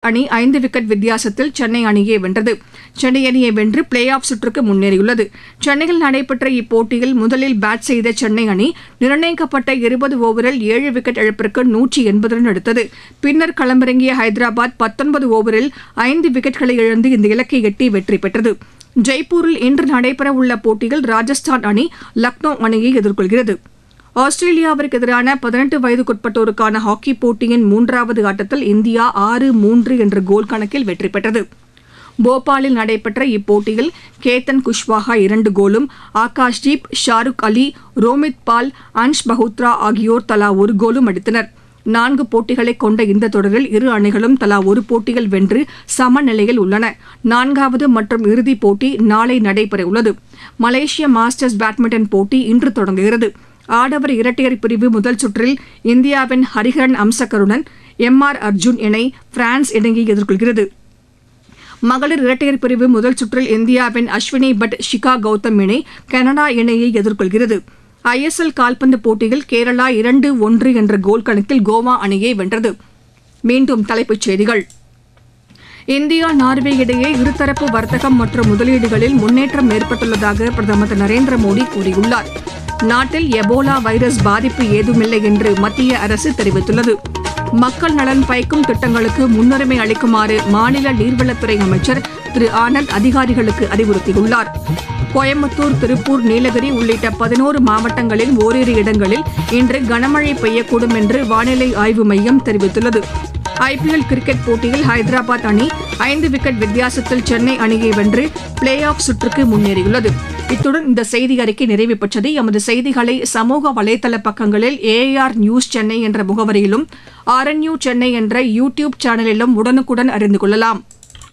அணி 5 விக்கெட் வித்தியாசத்தில் சென்னை அணியை வென்றது. சென்னை அணியை வென்று பிளே ஆஃப் சுற்றுக்கு முன்னேறியுள்ளது. சென்னையில் நடைபெற்ற இப்போட்டியில் முதலில் பேட் செய்த சென்னை அணி நிர்ணயிக்கப்பட்ட 20 ஓவரில் 7 விக்கெட் இழப்பிற்கு 180 ரன் எடுத்தது. பின்னர் களமிறங்கிய ஹைதராபாத் 19 ஓவரில் 5 விக்கெட்களை இழந்து இந்த இலக்கை எட்டி வெற்றி பெற்றது. ஜெய்ப்பூரில் இன்று நடைபெறவுள்ள போட்டியில் ராஜஸ்தான் அணி லக்னோ அணியை எதிர்கொள்கிறது. ஆஸ்திரேலியாவிற்கு எதிரான 18 வயதுக்குட்பட்டோருக்கான ஹாக்கி போட்டியின் 3வது ஆட்டத்தில் இந்தியா 6-3 என்ற கோல் கணக்கில் வெற்றி பெற்றது. போபாலில் நடைபெற்ற இப்போட்டியில் கேத்தன் குஷ்வாஹா 2 கோலும், ஆகாஷ்தீப், ஷாருக் அலி, ரோமித் பால், அன்ஷ் பஹுத்ரா ஆகியோர் தலா 1 கோலும் அடித்தனர். 4 போட்டிகளை கொண்ட இந்த தொடரில் இரு அணிகளும் தலா 1 போட்டியில் வென்று சமநிலையில் உள்ளன. 4வது மற்றும் இறுதிப் போட்டி நாளை நடைபெறவுள்ளது. மலேசிய மாஸ்டர்ஸ் பேட்மிண்டன் போட்டி இன்று தொடங்குகிறது. ஆடவர் இரட்டையர் பிரிவு முதல் சுற்றில் இந்தியாவின் ஹரிஹரன் அம்சகருடன் MR அர்ஜுன் இணை பிரான்ஸ் இணையை எதிர்கொள்கிறது. மகளிர் இரட்டையர் பிரிவு முதல் சுற்றில் இந்தியாவின் அஸ்வினி பட் ஷிகா கௌதம் இணை கனடா இணையை எதிர்கொள்கிறது. ISL கால்பந்து போட்டியில் கேரளா 2-1 என்ற கோல் கணக்கில் கோவா அணியை வென்றது. மீண்டும் தலைப்புச் செய்திகள். இந்தியா நார்வே இடையே இருதரப்பு வர்த்தகம் மற்றும் முதலீடுகளில் முன்னேற்றம் ஏற்பட்டுள்ளதாக பிரதமர் திரு நரேந்திர மோடி கூறியுள்ளார். நாட்டில் எபோலா வைரஸ் பாதிப்பு ஏதுமில்லை என்று மத்திய அரசு தெரிவித்துள்ளது. மக்கள் நலன் பயக்கும் திட்டங்களுக்கு முன்னுரிமை அளிக்குமாறு மாநில நீர்வளத்துறை அமைச்சர் திரு ஆனந்த் அதிகாரிகளுக்கு அறிவுறுத்தியுள்ளார். கோயம்புத்தூர், திருப்பூர், நீலகிரி உள்ளிட்ட 11 மாவட்டங்களில் ஓரிரு இடங்களில் இன்று கனமழை பெய்யக்கூடும் என்று வானிலை ஆய்வு மையம் தெரிவித்துள்ளது. IPL கிரிக்கெட் போட்டியில் ஹைதராபாத் அணி 5 விக்கெட் வித்தியாசத்தில் சென்னை அணியை வென்று பிளே ஆஃப் சுற்றுக்கு முன்னேறியுள்ளது. இத்துடன் இந்த செய்தி அறிக்கை நிறைவு பெற்றது. எமது செய்திகளை சமூக வலைதள பக்கங்களில் AR நியூஸ் சென்னை என்ற முகவரியிலும் RNU சென்னை என்ற YouTube சேனலிலும் உடனுக்குடன் அறிந்து கொள்ளலாம்.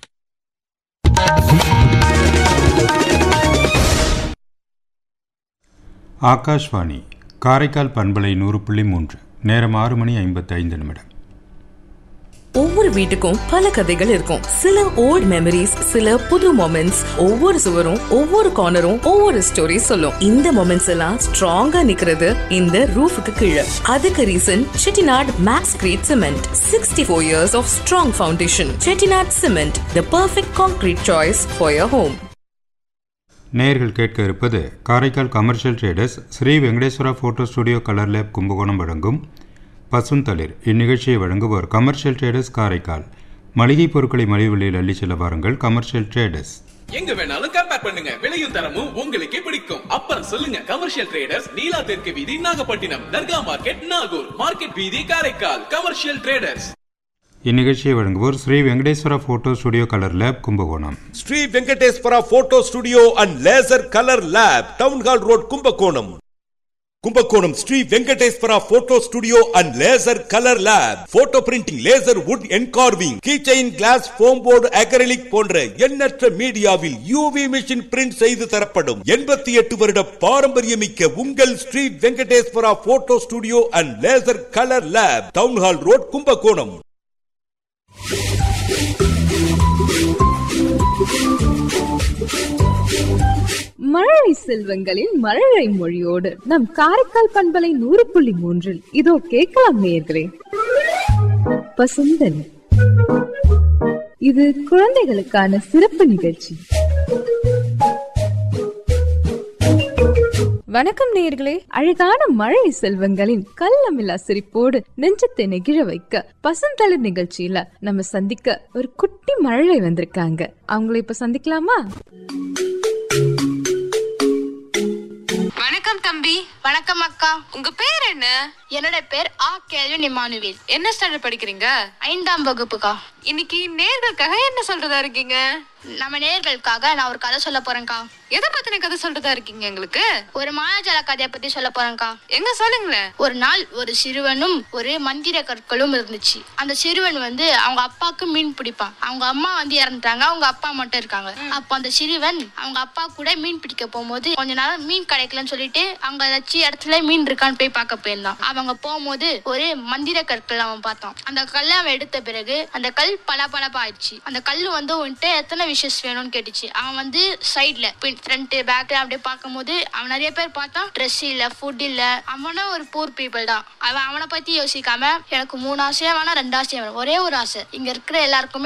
ஆகாஷ்வாணி காரைக்கால் பண்பலை 100.3 நேரம் 6:55. ஒவ்வொரு வீட்டுக்கும் பல கதைகள் இருக்கும். சில ஓல்ட் மெமரிஸ், சில புது மொமெண்ட்ஸ். ஒவ்வொரு சுவரும் ஒவ்வொரு கார்னரும் ஒவ்வொரு ஸ்டோரி சொல்லும். இந்த மொமெண்ட்ஸ் எல்லாம் ஸ்ட்ராங்கா நிக்கிறது இந்த ரூஃபுக்கு கீழே. அதுக்கு reason Chettinad maths great cement. 64 years of strong foundation. Chettinad cement, the perfect concrete choice for your home. நேயர்கள் கேட்க இருப்பது Karaikal commercial traders Sri Venkateswara photo studio colour lab Kumbakonam வழங்கும் பசுந்தளிர். இந்நிகழ்ச்சியை வழங்குவோர் கமர்ஷியல் ட்ரேடர்ஸ் காரைக்கால். மளிகை பொருட்களை மலிவு விலையில் அள்ளி செல்ல வாருங்கள். Commercial traders. எங்க வேணாலும் கம்பேர் பண்ணுங்க, விலையும் தரமும் உங்களுக்கே பிடிக்கும். அப்புறம் சொல்லுங்க, கமர்ஷியல் ட்ரேடர்ஸ், நீலா தெற்கு வீதி, நாகப்பட்டினம், தர்கா மார்க்கெட், நாகூர் மார்க்கெட் வீதி, காரைக்கால். Commercial traders. இந்நிகழ்ச்சியை வழங்குவோர் Sri Venkateswara photo studio colour lab Kumbakonam. Sri Venkateswara photo studio and laser colour lab, town hall road, Kumbakonam. Kumbakonam Sri Venkateswara photo studio and laser colour lab. Photo printing, laser would engraving, keychain, class, foam board, acrylic போன்ற எண்ணற்ற மீடியாவில் UV machine print செய்து தரப்படும். 88 வருட பாரம்பரியமிக்க உங்கள் Sri Venkateswara photo studio and laser colour lab, town hall road, Kumbakonam. மழலை செல்வங்களின் மழலை மொழியோடு நம் காரைக்கால் பண்பலை 100.3 இதோ கேட்கலாம் நேயர்களே. பசுந்தன், இது குழந்தைகளுக்கான சிறப்பு நிகழ்ச்சி. வணக்கம் நேயர்களே. அழகான மழலை செல்வங்களின் கள்ளமில்லா சிரிப்போடு நெஞ்சத்தை நெகிழ வைக்க பசுந்தளிர் நிகழ்ச்சியில நம்ம சந்திக்க ஒரு குட்டி மழலை வந்திருக்காங்க. அவங்களை இப்ப சந்திக்கலாமா? வணக்கம் தம்பி. வணக்கம் அக்கா. உங்க பேர் என்ன? என்னோட பேர் கேல்வின் இமானுவேல். என்ன ஸ்டாண்டர்ட் படிக்கிறீங்க? 5ஆம் வகுப்புக்கா. இன்னைக்கு நேர்களுக்காக என்ன சொல்றதா இருக்கீங்க? நம்ம நேர்களுக்காக நான் ஒரு கதை சொல்ல போறேன்க்கா. எதை பத்தின கதை சொல்றதா இருக்கீங்க எங்களுக்கு? ஒரு மாயாஜால கதையை பத்தி சொல்ல போறேன்க்கா. எங்க சொல்லுங்களேன். ஒரு நாள் ஒரு சிறுவனும் ஒரு மந்திர கற்களும் இருந்துச்சு. அந்த சிறுவன் அவங்க அப்பாவுக்கு மீன் பிடிப்பான். அவங்க அம்மா இறந்துட்டாங்க, அவங்க அப்பா மட்டும் இருக்காங்க. அப்ப அந்த சிறுவன் அவங்க அப்பா கூட மீன் பிடிக்க போகும்போது கொஞ்ச நாள் மீன் கிடைக்கலன்னு சொல்லிட்டு அங்க ஏதாச்சும் இடத்துல மீன் இருக்கான்னு போய் பார்க்க போயிருந்தான். அவங்க போகும்போது ஒரு மந்திர கற்கள் அவன் பார்த்தான். அந்த கல்லை அவன் எடுத்த பிறகு அந்த கல் பளபளப்பா ஆயிடுச்சு. அந்த கல்லு உன்ட்டு எத்தனை விஷஸ் வேணும்னு கேட்டுச்சு. அவன் சைட்ல ஃப்ரண்ட் பேக் அப்படியே பார்க்கும்போது அவன் நிறைய பேர் பார்த்தான். ட்ரெஸ் இல்ல, ஃபுட் இல்ல. அவனும் ஒரு பூர் பீப்புள் தான். அவனை பத்தி யோசிக்காம எனக்கு 3 ஆசையா வேணா 2 ஆசையா வேணும், ஒரே ஒரு ஆசை, இங்க இருக்கிற எல்லாருக்குமே